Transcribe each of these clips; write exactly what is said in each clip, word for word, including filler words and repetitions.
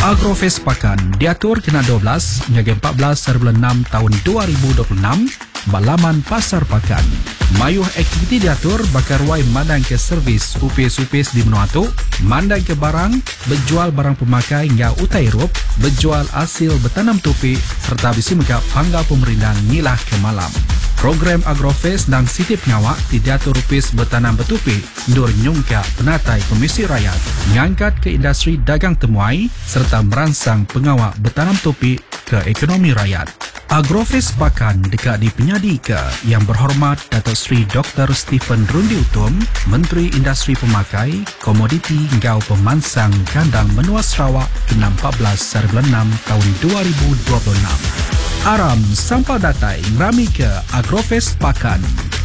Agrofest Pakan diatur kena dua belas hingga empat belas hari bulan enam tahun dua ribu dua puluh enam balaman Pasar Pakan. Mayuh aktiviti diatur bakar wai mandang ke servis upis-upis di Menuatu, mandang ke barang, berjual barang pemakai hingga utai rup, berjual hasil bertanam tupi serta bisi mega panggal pemerintahan ngilah ke malam. Program Agrofest dan Siti Pengawak diatur upis bertanam betupi ndur nyungka penatai Komisi Rakyat mengangkat ke industri dagang temuai serta merangsang pengawak bertanam tupi ke ekonomi rakyat. Agrofest Pakan dekat di penyadi ke Yang Berhormat Datuk Seri Doktor Stephen Rundi Utom, Menteri Industri Pemakai, Komoditi hingga Pemansang Kandang Menua Sarawak ke empat belas hari bulan enam tahun dua ribu dua puluh enam. Aram sampal datai ngerami ke Agrofest Pakan.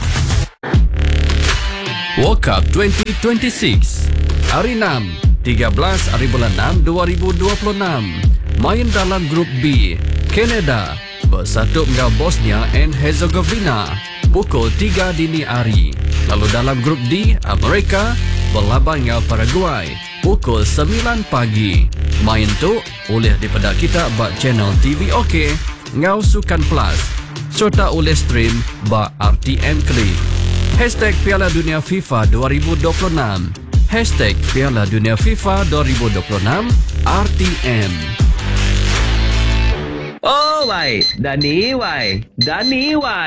World Cup dua ribu dua puluh enam Hari enam, tiga belas hari bulan enam dua ribu dua puluh enam. Main dalam grup B, Canada bersatu dengan Bosnia and Herzegovina pukul tiga dini hari. Lalu dalam grup D, Amerika berlaban dengan Paraguay pukul sembilan pagi. Main tu oleh daripada kita bak channel T V OK ngau Sukan Plus serta oleh stream bak R T M Klik. Hashtag Piala Dunia FIFA dua ribu dua puluh enam. Hashtag Piala Dunia FIFA dua ribu dua puluh enam R T M. Oh, wai. Dani, wai. Dani, wai.